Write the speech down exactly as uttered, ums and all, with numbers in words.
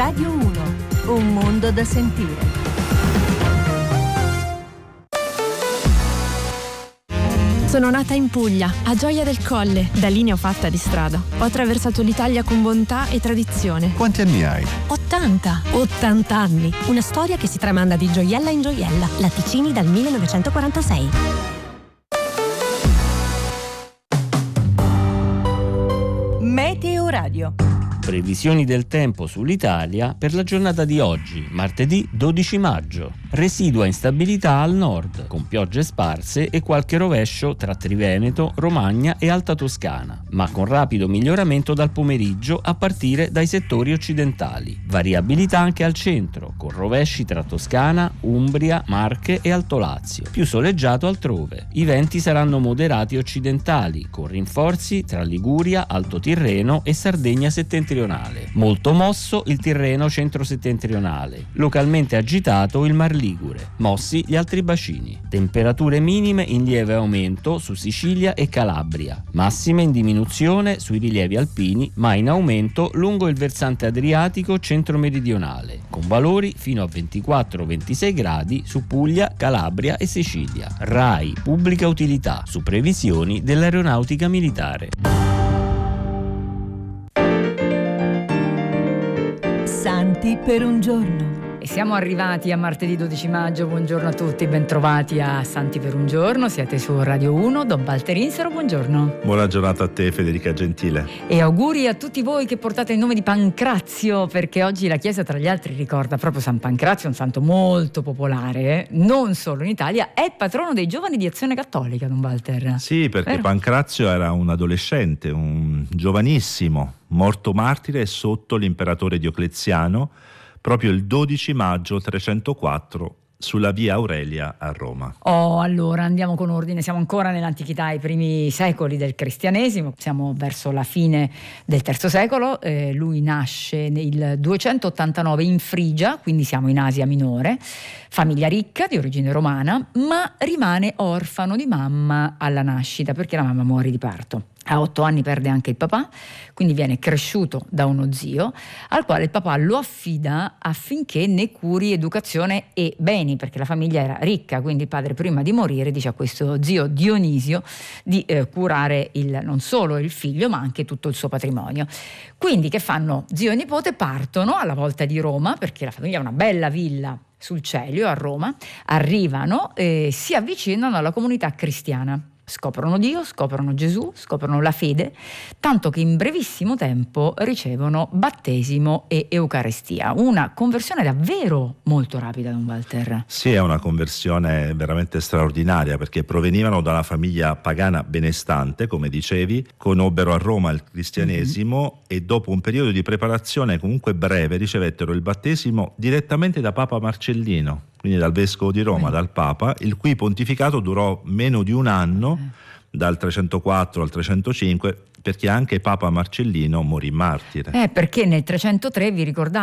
Radio uno, un mondo da sentire. Sono nata in Puglia, a Gioia del Colle. Da lì ne ho fatta di strada. Ho attraversato l'Italia con bontà e tradizione. Quanti anni hai? ottanta. ottanta anni. Una storia che si tramanda di gioiella in gioiella. Latticini dal millenovecentoquarantasei. Meteo Radio. Previsioni del tempo sull'Italia per la giornata di oggi, martedì dodici maggio. Residua instabilità al nord, con piogge sparse e qualche rovescio tra Triveneto, Romagna e Alta Toscana, ma con rapido miglioramento dal pomeriggio a partire dai settori occidentali. Variabilità anche al centro, con rovesci tra Toscana, Umbria, Marche e Alto Lazio. Più soleggiato altrove. I venti saranno moderati occidentali, con rinforzi tra Liguria, Alto Tirreno e Sardegna settentrionale. Molto mosso il Tirreno centro-settentrionale, localmente agitato il Mar Ligure, mossi gli altri bacini. Temperature minime in lieve aumento su Sicilia e Calabria, massime in diminuzione sui rilievi alpini, ma in aumento lungo il versante adriatico centro-meridionale, con valori fino a ventiquattro ventisei gradi su Puglia, Calabria e Sicilia. RAI Pubblica Utilità, su previsioni dell'Aeronautica Militare. Santi per un giorno. E siamo arrivati a martedì dodici maggio, buongiorno a tutti, bentrovati a Santi per un giorno, siete su Radio uno, Don Walter Insero, buongiorno. Buona giornata a te, Federica Gentile. E auguri a tutti voi che portate il nome di Pancrazio, perché oggi la Chiesa tra gli altri ricorda proprio San Pancrazio, un santo molto popolare, eh? Non solo in Italia, è patrono dei giovani di Azione Cattolica, Don Walter. Sì, perché Vero? Pancrazio era un adolescente, un giovanissimo, morto martire sotto l'imperatore Diocleziano, proprio il dodici maggio trecentoquattro sulla via Aurelia a Roma. Oh, allora andiamo con ordine, siamo ancora nell'antichità, i primi secoli del cristianesimo, siamo verso la fine del terzo secolo, eh, lui nasce nel duecentottantanove in Frigia, quindi siamo in Asia Minore, famiglia ricca di origine romana, ma rimane orfano di mamma alla nascita perché la mamma muore di parto. A otto anni perde anche il papà, quindi viene cresciuto da uno zio al quale il papà lo affida affinché ne curi educazione e beni, perché la famiglia era ricca, quindi il padre prima di morire dice a questo zio Dionisio di eh, curare il, non solo il figlio ma anche tutto il suo patrimonio. Quindi che fanno? Zio e nipote partono alla volta di Roma, perché la famiglia ha una bella villa sul Celio a Roma, arrivano e si avvicinano alla comunità cristiana. Scoprono Dio, scoprono Gesù, scoprono la fede, tanto che in brevissimo tempo ricevono battesimo e Eucaristia. Una conversione davvero molto rapida, Don Walter. Sì, è una conversione veramente straordinaria, perché provenivano da una famiglia pagana benestante, come dicevi, conobbero a Roma il cristianesimo mm-hmm. e dopo un periodo di preparazione comunque breve ricevettero il battesimo direttamente da Papa Marcellino, quindi dal vescovo di Roma, dal Papa, il cui pontificato durò meno di un anno, dal trecentoquattro al trecentocinque, perché anche Papa Marcellino morì martire. Eh, perché nel trecentotre, vi ricordate,